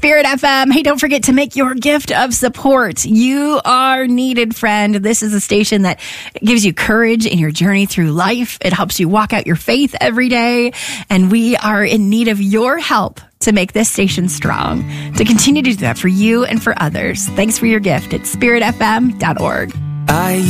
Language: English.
Spirit FM. Hey, don't forget to make your gift of support. You are needed, friend. This is a station that gives you courage in your journey through life. It helps you walk out your faith every day. And we are in need of your help to make this station strong, to continue to do that for you and for others. Thanks for your gift at spiritfm.org.